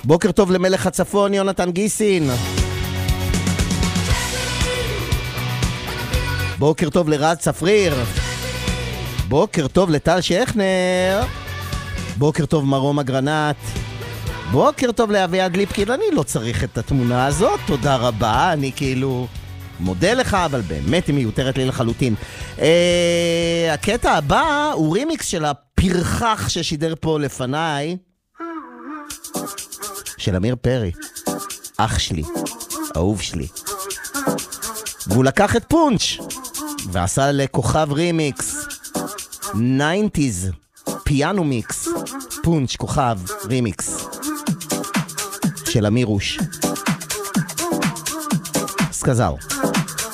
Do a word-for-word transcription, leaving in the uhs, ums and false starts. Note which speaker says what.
Speaker 1: בוקר טוב למלך הצפון, יונתן גיסין. בוקר טוב לרז צפריר. בוקר טוב לטל שכנר. בוקר טוב מרום אגרנט. בוקר טוב לאביעד ליפקין. אני לא צריך את התמונה הזאת, תודה רבה, אני כאילו מודה לך, אבל באמת היא מיותרת לי לחלוטין. אה, הקטע הבא הוא רימיקס של הפרחח ששידר פה לפניי, של אמיר פרי, אח שלי, אהוב שלי. והוא לקח את פונץ' ועשה לכוכב רימיקס, ניינטיז, פיאנו מיקס, פונץ' כוכב רימיקס של אמירוש. סקזל.